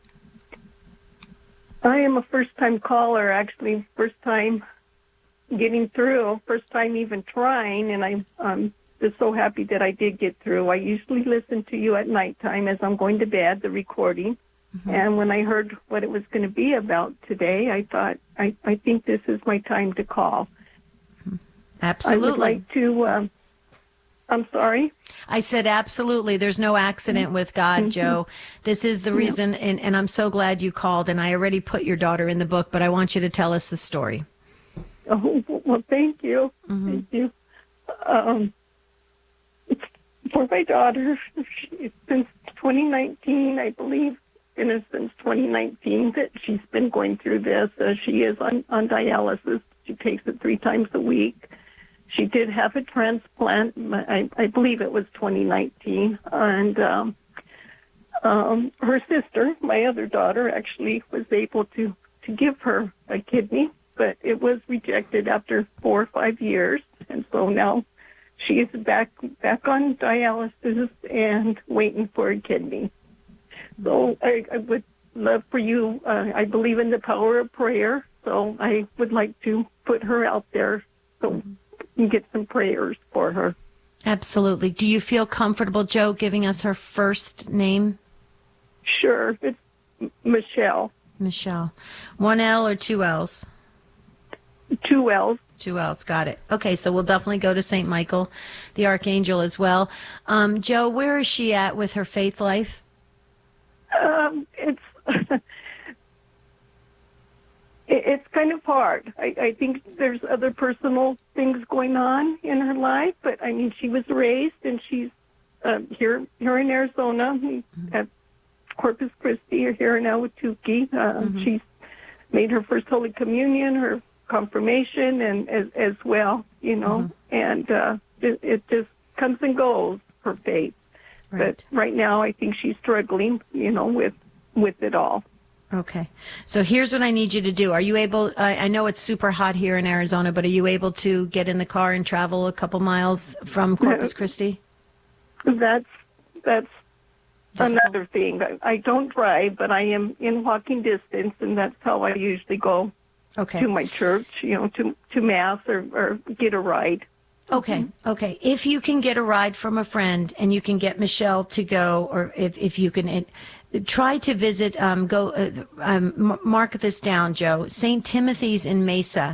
I am a first-time caller, actually, first time getting through, first time even trying, and I'm um, just so happy that I did get through. I usually listen to you at nighttime as I'm going to bed, the recording, mm-hmm. and when I heard what it was going to be about today, I thought, I, I think this is my time to call. Absolutely. I would like to... Um, I'm sorry? I said absolutely. There's no accident with God, mm-hmm. Joe. This is the reason, yeah. and, and I'm so glad you called, and I already put your daughter in the book, but I want you to tell us the story. Oh, well, thank you. Mm-hmm. Thank you. Um, for my daughter, she, since twenty nineteen, I believe, and it's since twenty nineteen that she's been going through this. Uh, she is on, on dialysis. She takes it three times a week. She did have a transplant. I, I believe it was twenty nineteen. And um, um, her sister, my other daughter, actually was able to, to give her a kidney, but it was rejected after four or five years. And so now she is back back on dialysis and waiting for a kidney. So I, I would love for you, uh, I believe in the power of prayer, so I would like to put her out there so and get some prayers for her. Absolutely. Do you feel comfortable, Joe, giving us her first name? Sure. It's Michelle. Michelle. One L or two L's? Two L's. Two L's. Got it. Okay, so we'll definitely go to Saint Michael, the Archangel, as well. Um, Joe, where is she at with her faith life? Um, it's... It's kind of hard. I, I think there's other personal things going on in her life, but I mean, she was raised and she's uh, here here in Arizona at Corpus Christi or here in Ahwatukee. Uh, mm-hmm. She's made her first Holy Communion, her confirmation, and as, as well, you know, mm-hmm. and uh, it, it just comes and goes, her faith. Right. But right now, I think she's struggling, you know, with with it all. Okay. So here's what I need you to do. Are you able, uh, I know it's super hot here in Arizona, but are you able to get in the car and travel a couple miles from Corpus Christi? That's, that's Difficult. Another thing. I, I don't drive, but I am in walking distance, and that's how I usually go okay. to my church, you know, to, to Mass or, or get a ride. Okay, mm-hmm. okay. If you can get a ride from a friend and you can get Michelle to go, or if, if you can, it, try to visit, um, go, uh, um, mark this down, Joe, Saint Timothy's in Mesa.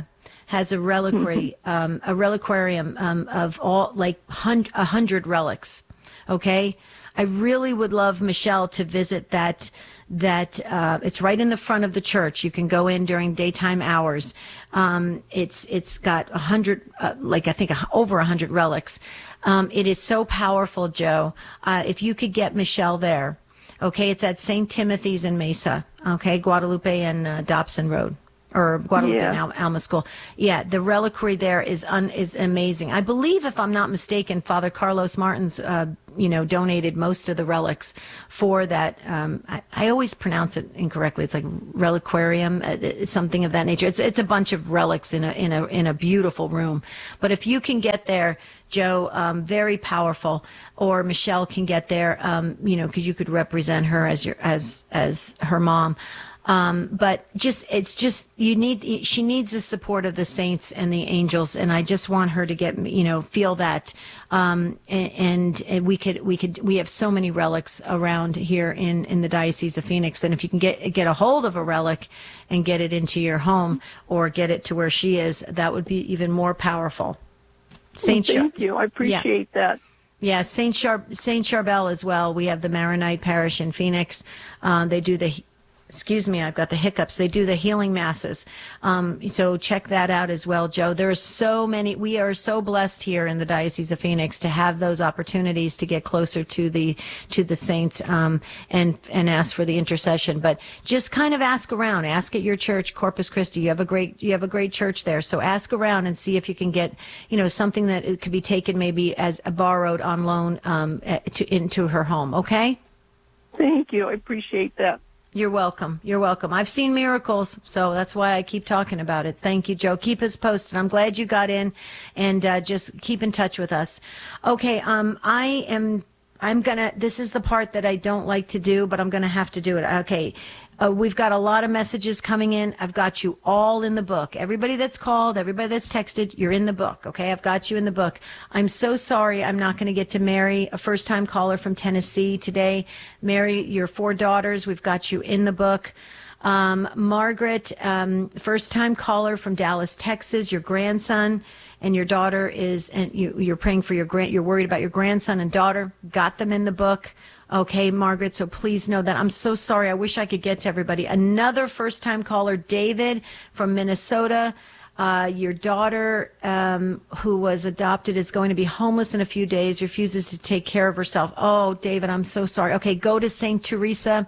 has a reliquary, um, a reliquarium um, of all like hun- a hundred relics. Okay, I really would love Michelle to visit that. That uh, it's right in the front of the church. You can go in during daytime hours. Um, it's it's got a hundred, uh, like I think a, over a hundred relics. Um, it is so powerful, Joe. Uh, if you could get Michelle there, okay, it's at Saint Timothy's in Mesa, okay, Guadalupe and uh, Dobson Road. Or Guadalupe Yeah. and Al- Alma School. Yeah, the reliquary there is un- is amazing. I believe, if I'm not mistaken, Father Carlos Martins, uh, you know, donated most of the relics for that. Um, I, I always pronounce it incorrectly. It's like reliquarium, uh, something of that nature. It's it's a bunch of relics in a in a in a beautiful room. But if you can get there, Joe, um, very powerful. Or Michelle can get there, um, you know, because you could represent her as your as as her mom. Um, but just, it's just, you need, she needs the support of the saints and the angels. And I just want her to get, you know, feel that. Um, and, and we could, we could, we have so many relics around here in, in the Diocese of Phoenix. And if you can get, get a hold of a relic and get it into your home or get it to where she is, that would be even more powerful. Saint Well, thank Char- you. I appreciate yeah. that. Yeah, Saint Char- Saint Charbel as well. We have the Maronite Parish in Phoenix. Um, they do the, excuse me, I've got the hiccups. They do the healing masses. Um, so check that out as well, Joe. There are so many. We are so blessed here in the Diocese of Phoenix to have those opportunities to get closer to the to the saints um, and and ask for the intercession. But just kind of ask around. Ask at your church, Corpus Christi. You have a great you have a great church there. So ask around and see if you can get, you know, something that it could be taken maybe as a borrowed on loan um, to, into her home. Okay. Thank you. I appreciate that. You're welcome. You're welcome. I've seen miracles, so that's why I keep talking about it. Thank you, Joe. Keep us posted. I'm glad you got in, and uh, just keep in touch with us. Okay, um, I am. I'm gonna. This is the part that I don't like to do, but I'm gonna have to do it. Okay. Uh, we've got a lot of messages coming in. I've got you all in the book. Everybody that's called, everybody that's texted, you're in the book. Okay, I've got you in the book. I'm so sorry I'm not going to get to Mary, a first-time caller from Tennessee today. Mary, your four daughters, we've got you in the book. Um, Margaret, um, first-time caller from Dallas, Texas, your grandson and your daughter is, and you, you're praying for your grand, you're worried about your grandson and daughter. Got them in the book. Okay, Margaret, so please know that. I'm so sorry. I wish I could get to everybody. Another first-time caller, David from Minnesota. Uh, your daughter, um, who was adopted, is going to be homeless in a few days, refuses to take care of herself. Oh, David, I'm so sorry. Okay, go to Saint Teresa,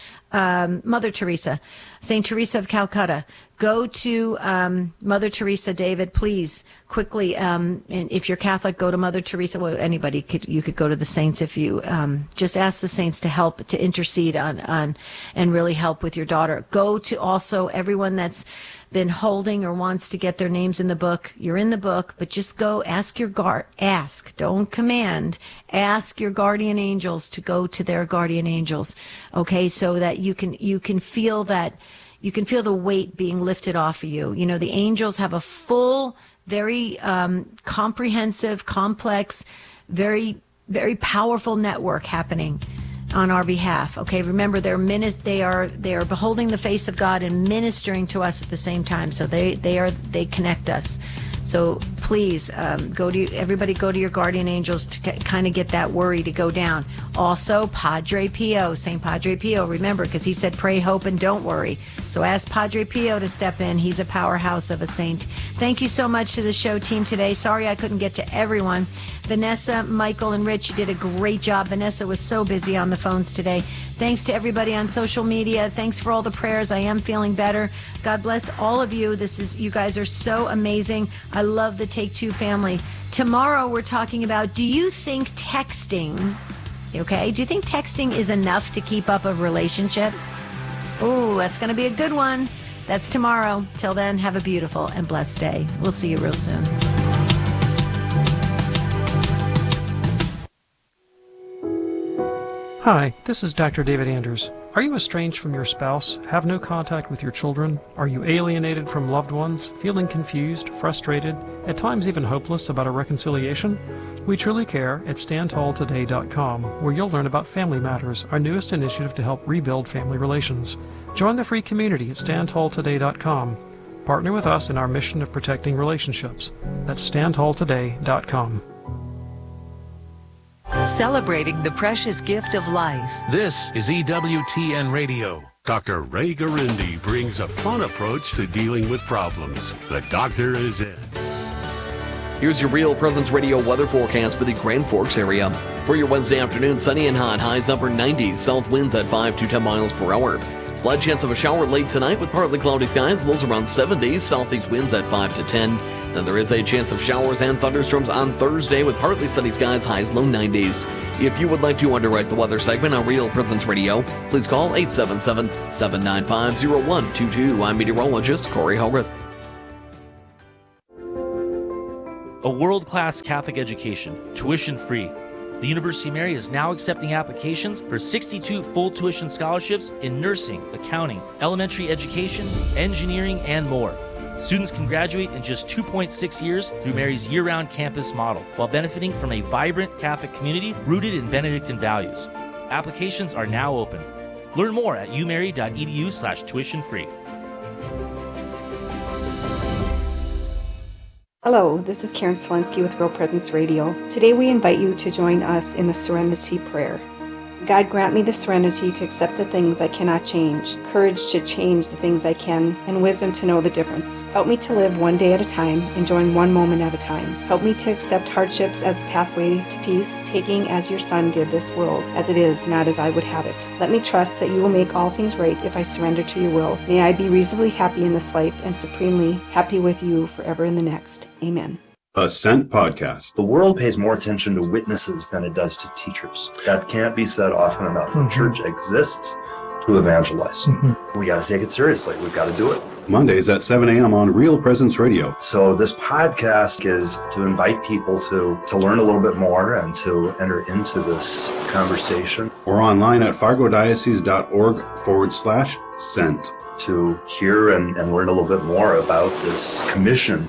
um, Mother Teresa, Saint Teresa of Calcutta. Go to um, Mother Teresa, David, please, quickly. Um, and if you're Catholic, go to Mother Teresa. Well, anybody could, you could go to the saints if you um, just ask the saints to help, to intercede on, on, and really help with your daughter. Go to also everyone that's been holding or wants to get their names in the book. You're in the book, but just go ask your guard, ask, don't command, ask your guardian angels to go to their guardian angels. Okay, so that you can, you can feel that. You can feel the weight being lifted off of you. You know, the angels have a full, very um, comprehensive, complex, very, very powerful network happening on our behalf. Okay, remember they're mini- they are they are beholding the face of God and ministering to us at the same time. So they they are they connect us. So please um, go to everybody go to your guardian angels to k- kind of get that worry to go down. Also, Padre Pio, Saint Padre Pio, remember, because he said pray, hope, and don't worry. So ask Padre Pio to step in. He's a powerhouse of a saint. Thank you so much to the show team today. Sorry I couldn't get to everyone. Vanessa, Michael, and Rich, you did a great job. Vanessa was so busy on the phones today. Thanks to everybody on social media. Thanks for all the prayers. I am feeling better. God bless all of you. This is, you guys are so amazing. I love the Take Two family. Tomorrow we're talking about, do you think texting, okay, do you think texting is enough to keep up a relationship? Oh, that's going to be a good one. That's tomorrow. Till then, have a beautiful and blessed day. We'll see you real soon. Hi, this is Doctor David Anders. Are you estranged from your spouse, have no contact with your children? Are you alienated from loved ones, feeling confused, frustrated, at times even hopeless about a reconciliation? We truly care at stand tall today dot com, where you'll learn about Family Matters, our newest initiative to help rebuild family relations. Join the free community at stand tall today dot com. Partner with us in our mission of protecting relationships. That's stand tall today dot com. Celebrating the precious gift of life. This is E W T N Radio. Doctor Ray Garindi brings a fun approach to dealing with problems. The doctor is in. Here's your Real Presence Radio weather forecast for the Grand Forks area. For your Wednesday afternoon, sunny and hot, highs upper nineties, south winds at five to ten miles per hour. Slight chance of a shower late tonight with partly cloudy skies, lows around seventies, southeast winds at five to ten. Then there is a chance of showers and thunderstorms on Thursday with partly sunny skies, highs low nineties. If you would like to underwrite the weather segment on Real Presence Radio, please call eight seven seven, seven nine five, zero one two two. I'm meteorologist Corey Hogarth. A world-class Catholic education, tuition-free. The University of Mary is now accepting applications for sixty-two full tuition scholarships in nursing, accounting, elementary education, engineering, and more. Students can graduate in just two point six years through Mary's year-round campus model, while benefiting from a vibrant Catholic community rooted in Benedictine values. Applications are now open. Learn more at u mary dot e d u slash tuition free. Hello, this is Karen Swensky with Real Presence Radio. Today we invite you to join us in the Serenity Prayer. God, grant me the serenity to accept the things I cannot change, courage to change the things I can, and wisdom to know the difference. Help me to live one day at a time, enjoying one moment at a time. Help me to accept hardships as a pathway to peace, taking as your Son did this world, as it is, not as I would have it. Let me trust that you will make all things right if I surrender to your will. May I be reasonably happy in this life and supremely happy with you forever in the next. Amen. Ascent Podcast. The world pays more attention to witnesses than it does to teachers. That can't be said often enough. Mm-hmm. The church exists to evangelize. Mm-hmm. We got to take it seriously. We've got to do it. Mondays at seven a.m. on Real Presence Radio. So this podcast is to invite people to, to learn a little bit more and to enter into this conversation. Or online at fargodiocese.org forward slash sent. To hear and, and learn a little bit more about this commission.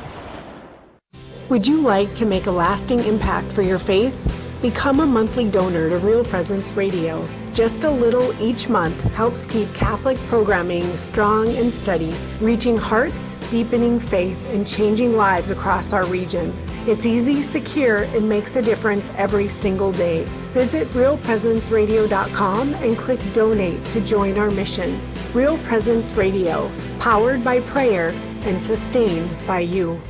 Would you like to make a lasting impact for your faith? Become a monthly donor to Real Presence Radio. Just a little each month helps keep Catholic programming strong and steady, reaching hearts, deepening faith, and changing lives across our region. It's easy, secure, and makes a difference every single day. Visit real presence radio dot com and click Donate to join our mission. Real Presence Radio, powered by prayer and sustained by you.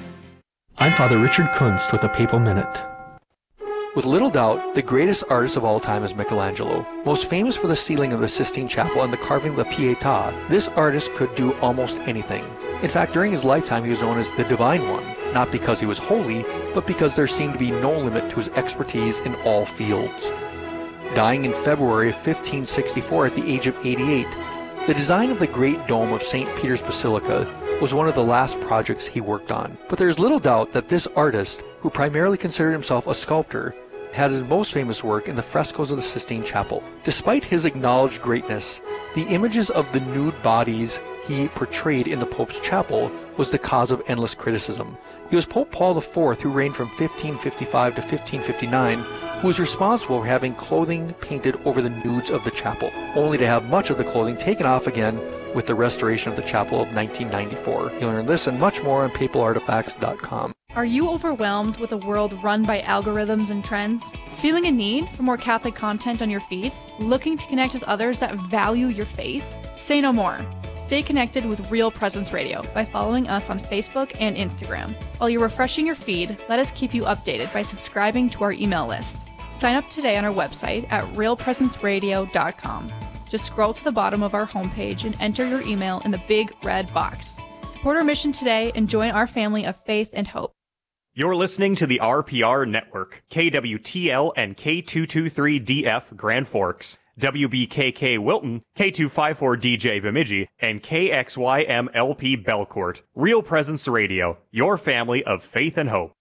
I'm Father Richard Kunst with a Papal Minute. With little doubt, the greatest artist of all time is Michelangelo. Most famous for the ceiling of the Sistine Chapel and the carving of the Pietà, this artist could do almost anything. In fact, during his lifetime he was known as the Divine One, not because he was holy, but because there seemed to be no limit to his expertise in all fields. Dying in February of fifteen sixty-four at the age of eighty-eight, the design of the Great Dome of Saint Peter's Basilica was one of the last projects he worked on. But there's little doubt that this artist, who primarily considered himself a sculptor, had his most famous work in the frescoes of the Sistine Chapel. Despite his acknowledged greatness, the images of the nude bodies he portrayed in the Pope's chapel was the cause of endless criticism. It was Pope Paul the Fourth, who reigned from fifteen fifty-five to fifteen fifty-nine, who was responsible for having clothing painted over the nudes of the chapel, only to have much of the clothing taken off again with the restoration of the chapel of nineteen ninety-four. You'll learn this and much more on papal artifacts dot com. Are you overwhelmed with a world run by algorithms and trends? Feeling a need for more Catholic content on your feed? Looking to connect with others that value your faith? Say no more. Stay connected with Real Presence Radio by following us on Facebook and Instagram. While you're refreshing your feed, let us keep you updated by subscribing to our email list. Sign up today on our website at real presence radio dot com. Just scroll to the bottom of our homepage and enter your email in the big red box. Support our mission today and join our family of faith and hope. You're listening to the R P R Network, K W T L and K two twenty-three D F Grand Forks, W B K K Wilton, K two fifty-four D J Bemidji, and K X Y M L P Belcourt. Real Presence Radio, your family of faith and hope.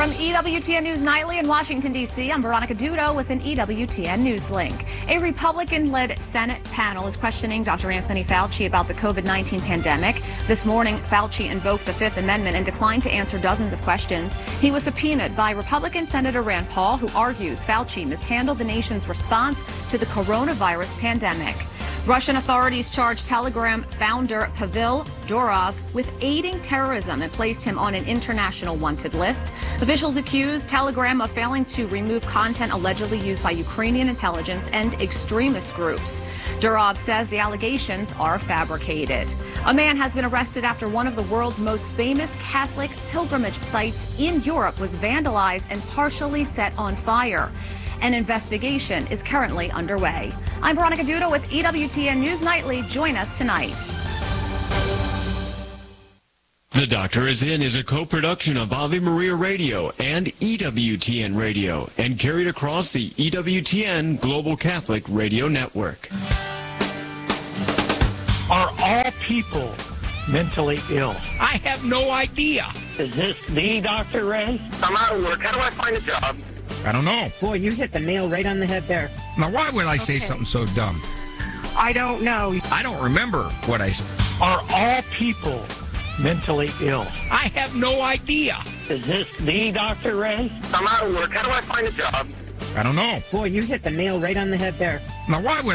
From E W T N News Nightly in Washington, D C, I'm Veronica Dudo with an E W T N News link. A Republican-led Senate panel is questioning Doctor Anthony Fauci about the COVID nineteen pandemic. This morning, Fauci invoked the Fifth Amendment and declined to answer dozens of questions. He was subpoenaed by Republican Senator Rand Paul, who argues Fauci mishandled the nation's response to the coronavirus pandemic. Russian authorities charged Telegram founder Pavel Durov with aiding terrorism and placed him on an international wanted list. Officials accused Telegram of failing to remove content allegedly used by Ukrainian intelligence and extremist groups. Durov says the allegations are fabricated. A man has been arrested after one of the world's most famous Catholic pilgrimage sites in Europe was vandalized and partially set on fire. An investigation is currently underway. I'm Veronica Dudo with E W T N News Nightly. Join us tonight. The Doctor Is In is a co-production of Ave Maria Radio and E W T N Radio and carried across the E W T N Global Catholic Radio Network. Are all people mentally ill? I have no idea. Is this the Doctor Ray? I'm out of work. How do I find a job? I don't know. Boy, you hit the nail right on the head there. Now, why would I say Okay. something so dumb? I don't know. I don't remember what I said. Are all people mentally ill? I have no idea. Is this the Doctor Ray? I'm out of work. How do I find a job? I don't know. Boy, you hit the nail right on the head there. Now, why would